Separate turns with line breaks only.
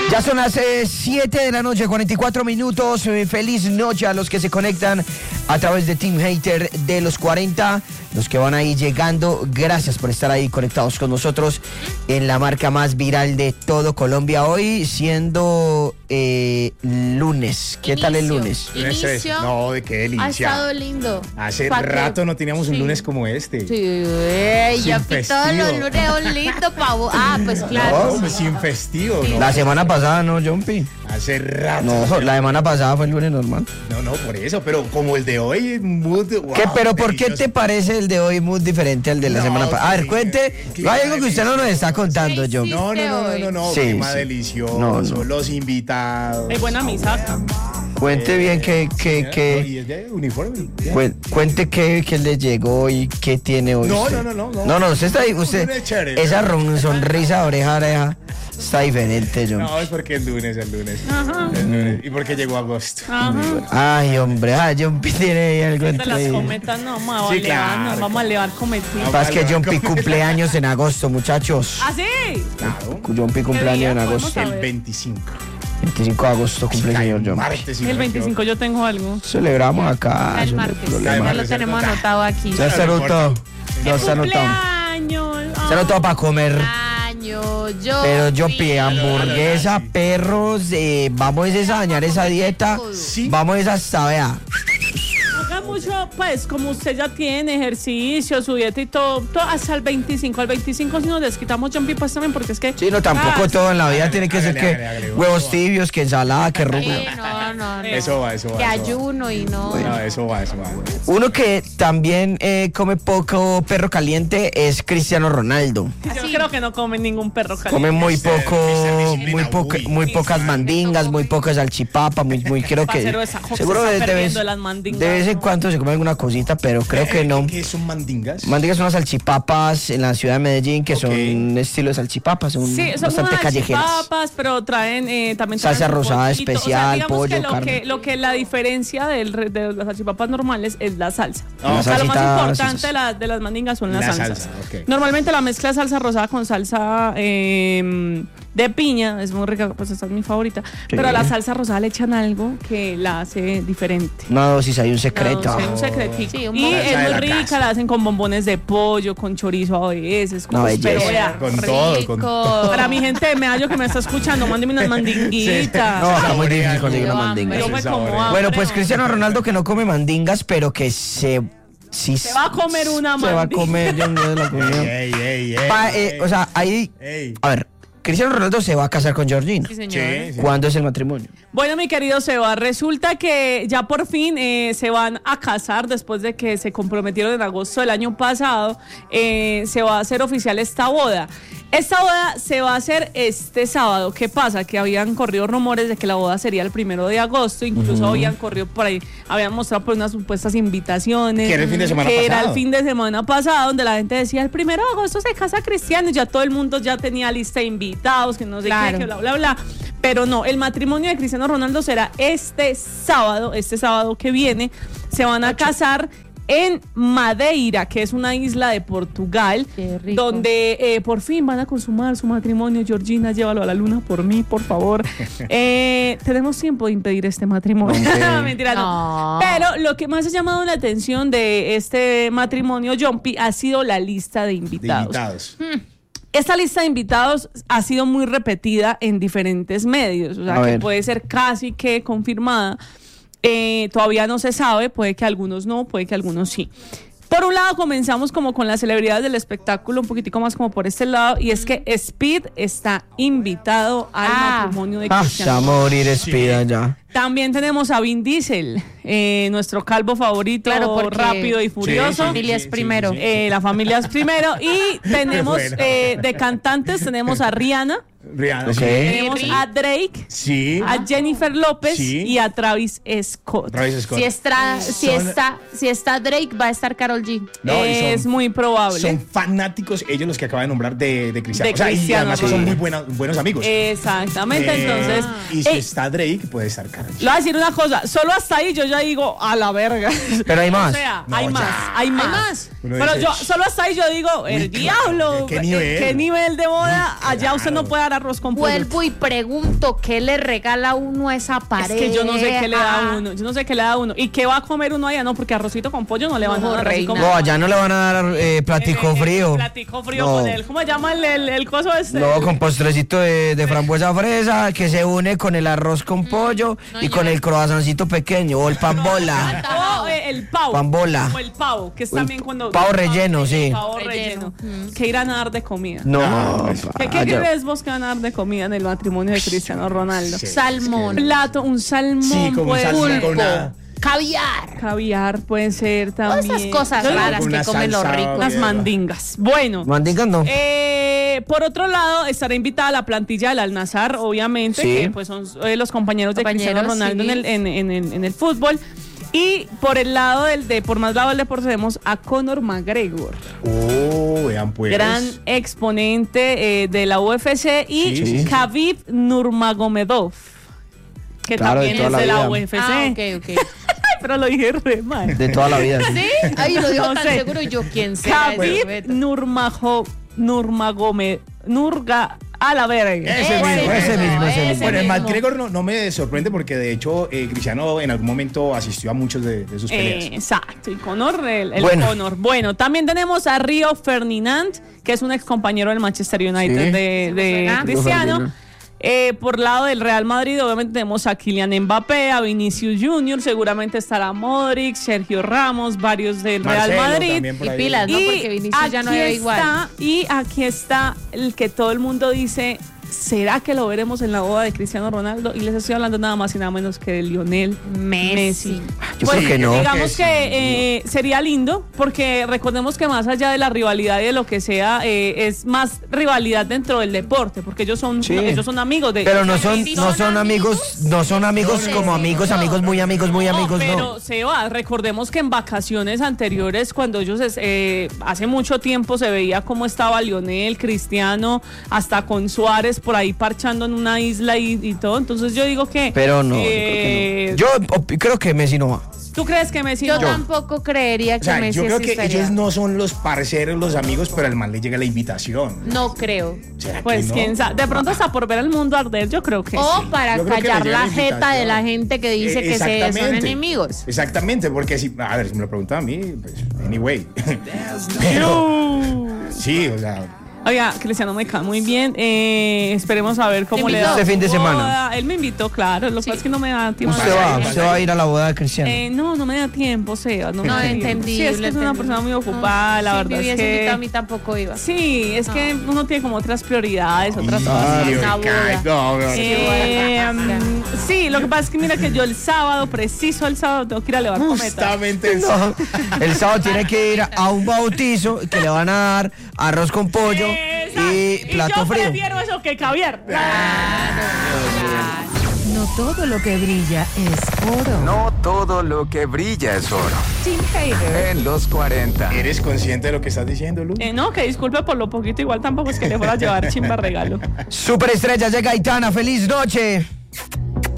Ya son las 7 de la noche, 44 minutos. Feliz noche a los que se conectan a través de Team Hater de los 40. Los que van ahí llegando, gracias por estar ahí conectados con nosotros en la marca más viral de todo Colombia. Hoy siendo lunes. ¿Qué tal el lunes?
Inicio.
No, de qué delicia.
Ha estado lindo.
Hace rato no teníamos un lunes como este.
Sí,
Sin
ya
festivo.
todos los lunes un lindo pavo. Ah, pues claro.
No, pues sin festivo,
Sí.
¿no?
La semana pasada, ¿no, Jumpy?
Hace rato.
No, la semana pasada fue el lunes normal.
No, por eso, pero como el de hoy, mood, wow,
¿Qué, pero por qué
delicioso.
te parece el de hoy muy diferente al de la
No,
semana pasada? A ver,
sí,
cuente.
clima
Hay algo que usted no nos está contando,
Sí,
John.
sí.
No,
Sí,
clima
sí.
delicioso,
No.
los invitados.
Hay buena misaca.
Cuente bien
Y es de uniforme. ya.
Cuente qué le llegó y qué tiene hoy.
No,
usted.
no.
No, usted está ahí, usted.
lunes chévere,
Esa
¿no?
sonrisa de oreja a oreja está diferente, John.
No, es porque es lunes.
Ajá.
Es lunes. Y porque llegó agosto.
Ajá.
Ay, hombre, John P tiene ahí algo
De las
entre.
cometas no, vamos a
Sí,
elevar,
claro.
nos vamos a elevar cometidas.
Pasa que John P cumpleaños en agosto, muchachos.
¿Ah, sí?
Claro.
John P cumpleaños
día
en
podemos
agosto.
saber?
El 25.
25 de agosto cumple el señor John.
Martes,
El 25 yo tengo algo.
Celebramos acá.
El
eso no hay
martes.
problema.
Ya lo tenemos anotado aquí.
Ya está anotado. Ya está anotado.
Cumpleaños.
Se anotado para comer.
Año, yo.
Pero yo pide hamburguesa,
sí.
perros, vamos a dañar esa dieta.
Sí.
Vamos a esa, vea.
Haga mucho, pues, como usted ya tiene ejercicio, su dieta y todo hasta el 25. Al 25 si nos desquitamos John P, pues también, porque es que...
Sí, no, tampoco
Ah,
todo en la vida tiene que ser que
hágale,
huevos tibios, que ensalada, que
Sí,
rúcula.
no.
Eso va.
Que ayuno y no.
No, eso va.
Uno que también come poco perro caliente es Cristiano Ronaldo.
Yo creo que no comen ningún perro caliente.
Come muy
Mister
poco,
Disciplina, uy.
muy pocas mandingas, muy pocas salchipapa, muy creo que
Parcero, esa Jox
seguro
se está
de
perdiendo
vez,
las mandingas,
de vez en
¿no?
cuando se come alguna cosita, pero creo que no.
¿Qué son mandingas?
Mandingas son unas salchipapas en la ciudad de Medellín que son
Ok.
un estilo de salchipapas, son
Sí, son
bastante
unas
callejeras.
papas, pero traen también
Salsa
traen su
rosada
pollito.
especial,
digamos
pollo,
que
carne.
lo que la diferencia de las salchipapas normales es la salsa.
Ah,
O sea, lo más
salsita,
importante
salsas.
de las mandingas son las
La
salsas.
salsa, ok.
Normalmente la mezcla de salsa rosada con salsa de piña es muy rica, pues esta es mi favorita. Pero a la salsa rosada le echan algo que la hace diferente.
Una dosis, hay un secreto.
No, sí, un secretito.
Sí, un
y
momento.
es
Salsa de
muy
la
rica,
casa.
la hacen con bombones de pollo, con chorizo a veces.
No, belleza.
pero vea,
Con todo,
Rico.
para mi gente de Medallo que me está escuchando, mándeme unas mandinguitas.
No, está muy difícil conseguir una
Yo
mandinga.
Yo me como hambre,
Bueno, pues
hombre.
Cristiano Ronaldo que no come mandingas, pero que sí
Se va a comer una
se va a
mandinga.
comer, yo no sé la comida.
Ey.
O sea, ahí,
Ey.
a ver, Cristiano Ronaldo se va a casar con Georgina.
Sí, señor.
Sí.
¿Cuándo es el matrimonio?
Bueno, mi querido Seba, resulta que ya por fin se van a casar después de que se comprometieron en agosto del año pasado. Se va a hacer oficial esta boda. Esta boda se va a hacer este sábado. ¿Qué pasa? Que habían corrido rumores de que la boda sería el 1 de agosto. Incluso habían corrido por ahí, habían mostrado por unas supuestas invitaciones.
Que era el fin de semana
que era
pasado.
el fin de semana pasado, donde la gente decía, el 1 de agosto se casa Cristiano. Y ya todo el mundo ya tenía lista de invitados, que no sé
Claro.
qué, que bla, bla, bla. Pero no, el matrimonio de Cristiano Ronaldo será este sábado que viene. Se van a casar en Madeira, que es una isla de Portugal,
Qué rico.
donde por fin van a consumar su matrimonio. Georgina, llévalo a la luna por mí, por favor. Tenemos tiempo de impedir este matrimonio.
Ok.
Mentira, no.
No.
Pero lo que más ha llamado la atención de este matrimonio, John P, ha sido la lista de
De
invitados.
invitados.
Esta lista de invitados ha sido muy repetida en diferentes medios, o sea,
A
que
ver.
puede ser casi que confirmada. Todavía no se sabe, puede que algunos no, puede que algunos sí. Por un lado, comenzamos como con las celebridades del espectáculo, un poquitico más como por este lado, y es que Speed está invitado al matrimonio de
Se va
Cristiano.
a morir espida ya.
También tenemos a Vin Diesel, nuestro calvo favorito,
Claro, porque
rápido y furioso.
La familia es primero.
La familia es primero. Y tenemos
Bueno.
de cantantes, tenemos a Rihanna,
Rihanna.
Ok.
tenemos
Sí.
a Drake,
Sí.
a Jennifer López
Sí.
y a Travis Scott.
Travis Scott.
Si está Drake, va a estar Karol G.
No, y son-
Es muy probable.
Son fanáticos ellos los que acaba de nombrar de Cristiano.
De
O sea, y
Cristiano,
además que
sí.
son muy buenos amigos.
Exactamente, entonces.
Y si
ey,
está Drake, puede estar Karol G.
le voy a decir una cosa, solo hasta ahí yo ya digo a la verga.
Pero hay más.
O sea,
No,
hay
ya.
más, hay más.
Uno
Pero
dice,
yo solo hasta ahí yo digo, el
Uy, claro,
diablo,
¿qué nivel?
qué nivel de boda, allá usted no puede dar arroz con pollo.
Vuelvo y pregunto, ¿qué le regala uno a esa pareja?
Es que yo no sé qué le da a uno, yo no sé qué le da a uno. ¿Y qué va a comer uno allá? No, porque arrocito con pollo no le van a dar. Así como,
No, allá no le van a dar platico frío.
Platico frío
No.
con él. ¿Cómo se llama el coso este?
No, con postrecito de frambuesa fresa que se une con el arroz con pollo y con el croissancito pequeño o el pan bola.
O el pavo.
Pan bola.
O el pavo, que es
O el
también cuando...
pavo relleno, sí.
Pavo relleno. ¿Qué irán a dar de comida?
No,
¿Qué
vaya.
crees vos que van a dar de comida en el matrimonio de Cristiano Ronaldo?
Sí.
Salmón,
Plato, un salmón,
Sí, como
puede
salmón
ser.
con una...
caviar.
Caviar puede ser
Todas
también.
esas cosas
Yo digo,
raras que
una
comen los
salsa
ricos.
Las
bien.
mandingas. Bueno.
Mandingas no.
Por otro lado, estará invitada la plantilla del Al-Nassr, obviamente,
Sí.
que pues son los compañeros de Cristiano
Compañeros,
Ronaldo
sí.
en el fútbol. Y por el lado por más lado del deporte tenemos a Conor McGregor,
vean pues.
gran exponente de la UFC, y
Sí, sí.
Khabib Nurmagomedov, que
Claro, de
también
toda
es
la
de la
vida.
UFC.
Ah, ok.
Pero lo dije re mal.
De toda la vida. Sí.
¿Sí? Ay, lo digo
No
tan
sé.
seguro y yo quién será ese
Khabib
sujeto?
Nurga a la verga.
Ese mismo,
ese mismo.
Bueno, el
mismo.
McGregor no me sorprende porque de hecho Cristiano en algún momento asistió a muchos de sus peleas.
Exacto, y Conor, el
Bueno.
Conor. Bueno, también tenemos a Río Ferdinand, que es un ex compañero del Manchester United
Sí.
de
Río
Cristiano.
Ferdinand.
Por lado del Real Madrid, obviamente tenemos a Kylian Mbappé, a Vinicius Junior, seguramente estará Modric, Sergio Ramos, varios del Real
Marcelo
Madrid.
también por
Y
ahí.
pilas, ¿no? Porque Vinicius ya no
aquí
era igual.
Y aquí está el que todo el mundo dice, ¿será que lo veremos en la boda de Cristiano Ronaldo? Y les estoy hablando nada más y nada menos que de Lionel Messi.
Yo
Pues,
creo que no.
digamos que sería lindo, porque recordemos que más allá de la rivalidad y de lo que sea, es más rivalidad dentro del deporte, porque ellos son amigos de...
Pero no son amigos
Sí.
como amigos, muy amigos,
pero
no.
Seba, recordemos que en vacaciones anteriores, cuando ellos hace mucho tiempo se veía cómo estaba Lionel, Cristiano, hasta con Suárez por ahí parchando en una isla y todo. Entonces yo digo que...
Pero no, yo creo que Messi no va.
¿Tú crees que Messi
Yo
no va?
tampoco creería
O
que
sea,
Messi
yo creo que
estaría.
ellos no son los parceros, los amigos, pero al man le llega la invitación.
No creo.
¿Será que
Pues
no?
quién sabe. De pronto hasta por ver el mundo arder, yo creo que
O
sí.
para
Yo creo que le
callar
llega
la
la
jeta
invitación.
de la gente que dice que son
Exactamente.
enemigos.
Exactamente, porque si me lo preguntan a mí, pues, anyway. Pero, sí, o sea,
Oiga, Cristiano me cae muy bien. Esperemos a ver cómo
¿Te
le
invitó?
da.
Este fin de
su
semana.
boda. Él me invitó, claro. Lo que pasa es que no me da tiempo.
Usted va a ir a la boda de Cristiano.
No me da tiempo, Seba. No, me
No,
da tiempo.
entendible.
Sí, es que es una persona muy ocupada, la
Si
verdad
me
es
hubiese
que...
invitado a mí tampoco iba.
Sí, es que uno tiene como otras prioridades, otras cosas.
Mario,
una
cae,
boda.
no, no,
Sí, lo que pasa es que mira que yo el sábado, preciso el sábado, tengo que ir a levar cometa.
justamente eso.
No, el sábado tiene que ir a un bautizo que le van a dar arroz con pollo y plato
yo
frío.
prefiero eso que caviar.
No todo lo que brilla es oro.
No todo lo que brilla es oro.
Tim Hater.
En los 40.
¿Eres consciente de lo que estás diciendo, Lu?
No, que disculpe por lo poquito, igual tampoco es que le fuera a llevar chimba regalo.
Superestrellas de Gaitana, feliz noche.